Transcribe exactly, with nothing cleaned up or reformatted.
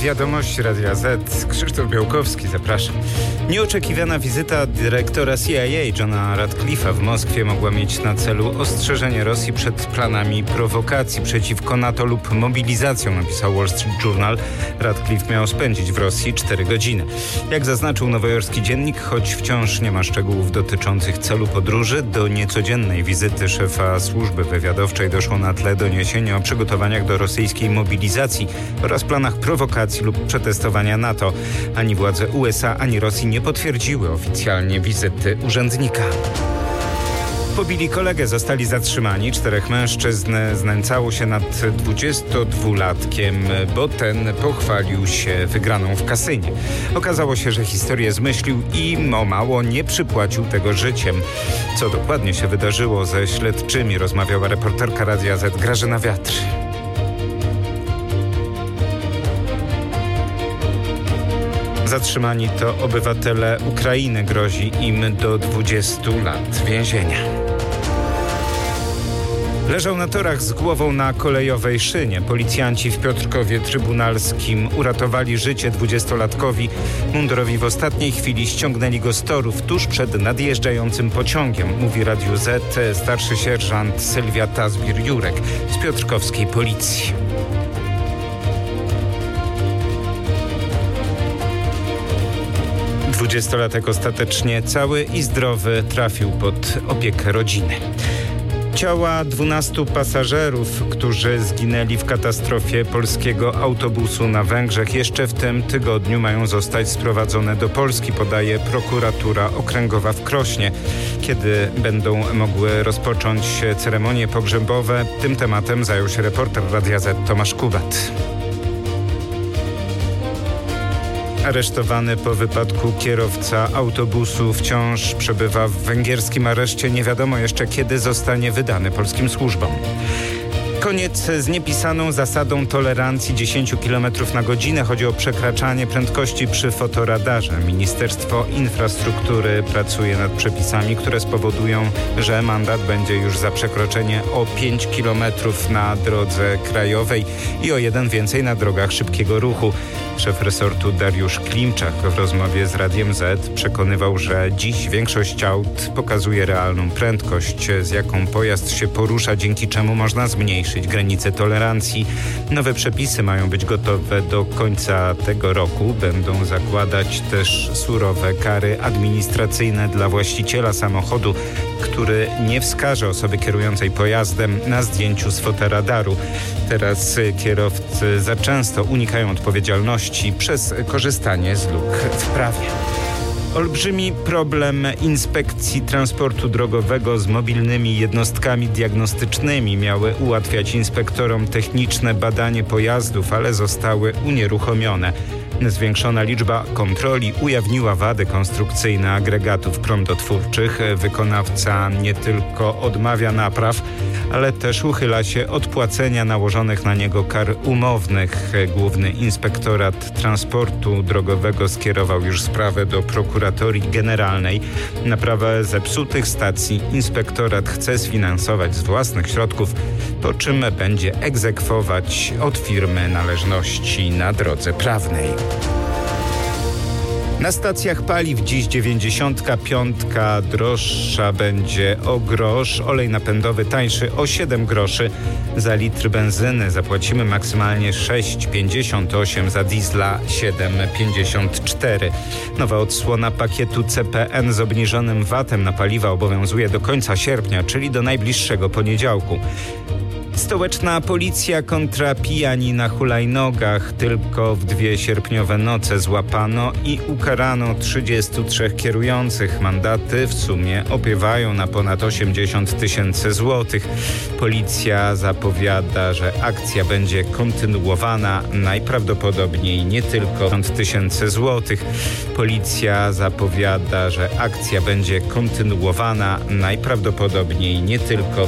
Wiadomości Radia Z. Krzysztof Białkowski, zapraszam. Nieoczekiwana wizyta dyrektora C I A Johna Ratcliffe'a w Moskwie mogła mieć na celu ostrzeżenie Rosji przed planami prowokacji przeciwko NATO lub mobilizacją, napisał Wall Street Journal. Ratcliffe miał spędzić w Rosji cztery godziny. Jak zaznaczył nowojorski dziennik, choć wciąż nie ma szczegółów dotyczących celu podróży, do niecodziennej wizyty szefa służby wywiadowczej doszło na tle doniesień o przygotowaniach do rosyjskiej mobilizacji oraz planach prowokacji lub przetestowania NATO. Ani władze U S A, ani Rosji nie potwierdziły oficjalnie wizyty urzędnika. Pobili kolegę, zostali zatrzymani. Czterech mężczyzn znęcało się nad dwudziestodwulatkiem, bo ten pochwalił się wygraną w kasynie. Okazało się, że historię zmyślił i o mało nie przypłacił tego życiem. Co dokładnie się wydarzyło ze śledczymi, rozmawiała reporterka Radia Z Grażyna Wiatr. Zatrzymani to obywatele Ukrainy, grozi im do dwudziestu lat więzienia. Leżał na torach z głową na kolejowej szynie. Policjanci w Piotrkowie Trybunalskim uratowali życie dwudziestolatkowi. Mundurowi w ostatniej chwili ściągnęli go z torów tuż przed nadjeżdżającym pociągiem, mówi Radiu Z starszy sierżant Sylwia Tazbir-Jurek z piotrkowskiej policji. Dwudziestolatek ostatecznie cały i zdrowy trafił pod opiekę rodziny. Ciała dwunastu pasażerów, którzy zginęli w katastrofie polskiego autobusu na Węgrzech, jeszcze w tym tygodniu mają zostać sprowadzone do Polski, podaje prokuratura okręgowa w Krośnie. Kiedy będą mogły rozpocząć się ceremonie pogrzebowe, tym tematem zajął się reporter Radia Z Tomasz Kubat. Aresztowany po wypadku kierowca autobusu wciąż przebywa w węgierskim areszcie. Nie wiadomo jeszcze, kiedy zostanie wydany polskim służbom. Koniec z niepisaną zasadą tolerancji dziesięć kilometrów na godzinę. Chodzi o przekraczanie prędkości przy fotoradarze. Ministerstwo Infrastruktury pracuje nad przepisami, które spowodują, że mandat będzie już za przekroczenie o pięć kilometrów na drodze krajowej i o jeden więcej na drogach szybkiego ruchu. Szef resortu Dariusz Klimczak w rozmowie z Radiem Z przekonywał, że dziś większość aut pokazuje realną prędkość, z jaką pojazd się porusza, dzięki czemu można zmniejszyć granice tolerancji. Nowe przepisy mają być gotowe do końca tego roku. Będą zakładać też surowe kary administracyjne dla właściciela samochodu, który nie wskaże osoby kierującej pojazdem na zdjęciu z fotoradaru. Teraz kierowcy za często unikają odpowiedzialności przez korzystanie z luk w prawie. Olbrzymi problem Inspekcji Transportu Drogowego z mobilnymi jednostkami diagnostycznymi. Miały ułatwiać inspektorom techniczne badanie pojazdów, ale zostały unieruchomione. Zwiększona liczba kontroli ujawniła wady konstrukcyjne agregatów prądotwórczych. Wykonawca nie tylko odmawia napraw, ale też uchyla się od płacenia nałożonych na niego kar umownych. Główny Inspektorat Transportu Drogowego skierował już sprawę do Prokuratorii Generalnej. Naprawę zepsutych stacji inspektorat chce sfinansować z własnych środków, po czym będzie egzekwować od firmy należności na drodze prawnej. Na stacjach paliw dziś dziewięćdziesiątka piątka droższa będzie o grosz, olej napędowy tańszy o siedem groszy. Za litr benzyny zapłacimy maksymalnie sześć pięćdziesiąt osiem, za diesla siedem pięćdziesiąt cztery. Nowa odsłona pakietu C P N z obniżonym V A T-em na paliwa obowiązuje do końca sierpnia, czyli do najbliższego poniedziałku. Stołeczna policja kontra pijani na hulajnogach. Tylko w dwie sierpniowe noce złapano i ukarano trzydziestu trzech kierujących. Mandaty w sumie opiewają na ponad osiemdziesiąt tysięcy złotych. Policja zapowiada, że akcja będzie kontynuowana, najprawdopodobniej nie tylko tysięcy złotych. Policja zapowiada, że akcja będzie kontynuowana, najprawdopodobniej nie tylko